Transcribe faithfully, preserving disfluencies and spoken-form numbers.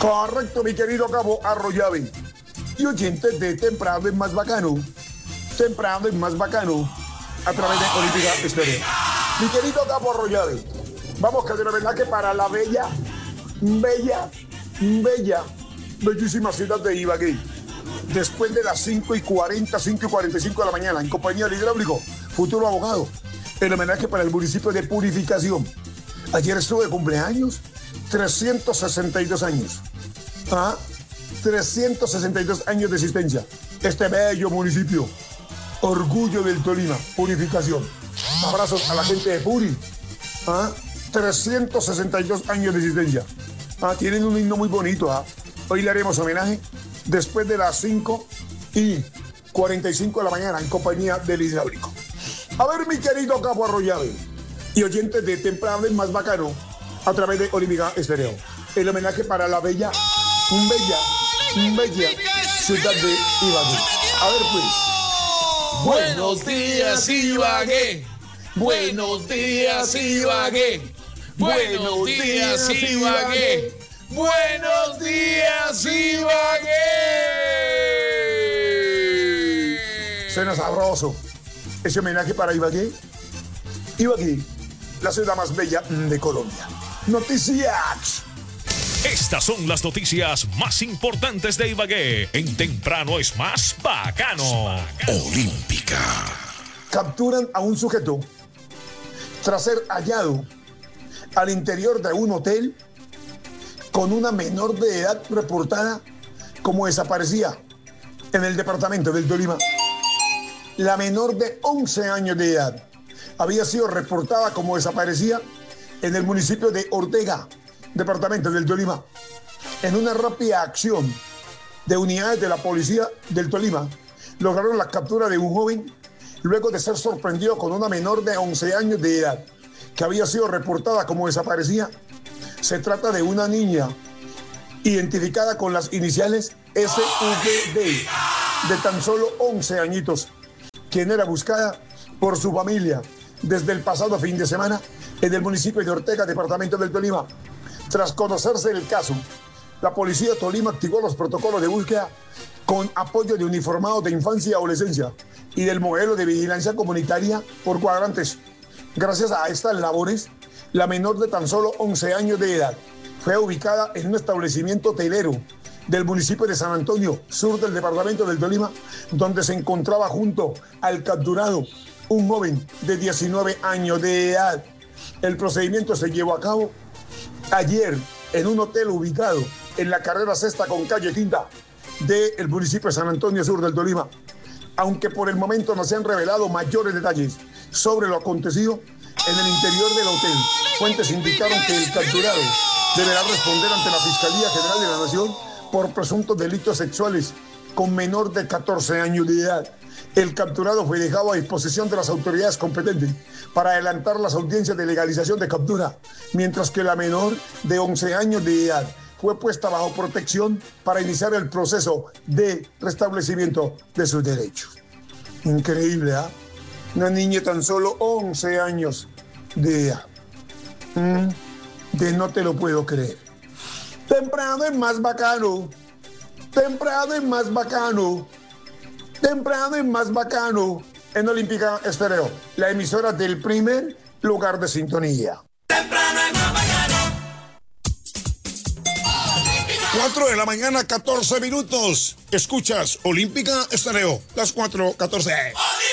Correcto, mi querido Cabo Arroyave. Y oyentes de Temprano es más bacano. Temprano es más bacano. A través de Olímpica Estéreo. Mi querido Cabo Arroyave. Vamos, que de verdad que para la bella, bella, bella, bellísima ciudad de Ibagué. Después de las cinco y cuarenta, cinco y cuarenta y cinco de la mañana, en compañía del hidráulico, futuro abogado, el homenaje para el municipio de Purificación. Ayer estuve de cumpleaños, trescientos sesenta y dos años. ¿Ah? trescientos sesenta y dos años de existencia. Este bello municipio, orgullo del Tolima, Purificación. Abrazos a la gente de Puri. ¿Ah? trescientos sesenta y dos años de existencia. ¿Ah? Tienen un himno muy bonito. ¿Ah? Hoy le haremos homenaje después de las cinco y cuarenta y cinco de la mañana en compañía del hidráulico. A ver, mi querido Cabo Arroyave y oyentes de Temprano es más bacano a través de Olímpica Estéreo. El homenaje para la bella, un bella, un bella ciudad de Ibagué. A ver, pues. Buenos días, Ibagué. Buenos días, Ibagué. Buenos días, Ibagué. Buenos días, Ibagué. Suena sabroso. Ese homenaje para Ibagué. Ibagué, la ciudad más bella de Colombia. Noticias. Estas son las noticias más importantes de Ibagué. En Temprano es más bacano. Olímpica. Capturan a un sujeto tras ser hallado al interior de un hotel con una menor de edad reportada como desaparecida en el departamento del Tolima. La menor de once años de edad había sido reportada como desaparecida en el municipio de Ortega, departamento del Tolima. En una rápida acción de unidades de la policía del Tolima, lograron la captura de un joven luego de ser sorprendido con una menor de once años de edad que había sido reportada como desaparecida. Se trata de una niña identificada con las iniciales S V D de tan solo once añitos, quien era buscada por su familia desde el pasado fin de semana en el municipio de Ortega, departamento del Tolima. Tras conocerse el caso, la policía de Tolima activó los protocolos de búsqueda con apoyo de uniformados de infancia y adolescencia y del modelo de vigilancia comunitaria por cuadrantes. Gracias a estas labores, la menor de tan solo once años de edad fue ubicada en un establecimiento hotelero del municipio de San Antonio, sur del departamento del Tolima, donde se encontraba junto al capturado un joven de diecinueve años de edad. El procedimiento se llevó a cabo ayer en un hotel ubicado en la carrera sexta con calle Quinta del municipio de San Antonio, sur del Tolima. Aunque por el momento no se han revelado mayores detalles sobre lo acontecido en el interior del hotel, fuentes indicaron que el capturado deberá responder ante la Fiscalía General de la Nación por presuntos delitos sexuales con menor de catorce años de edad. El capturado fue dejado a disposición de las autoridades competentes para adelantar las audiencias de legalización de captura, mientras que la menor de once años de edad fue puesta bajo protección para iniciar el proceso de restablecimiento de sus derechos. Increíble, ¿ah? ¿eh? Una niña de tan solo once años de edad. Mm, de no te lo puedo creer. Temprano es más bacano. Temprano es más bacano. Temprano es más bacano. En Olímpica Estéreo, la emisora del primer lugar de sintonía. Temprano es más bacano. cuatro de la mañana, catorce minutos. Escuchas Olímpica Estéreo, las cuatro catorce.